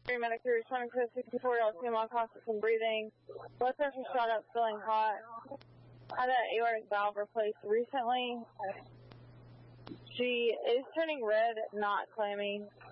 Medicare, 24-year-old female, causing some breathing. Blood pressure shot up, feeling hot. Had an aortic valve replaced recently. She is turning red, not clammy.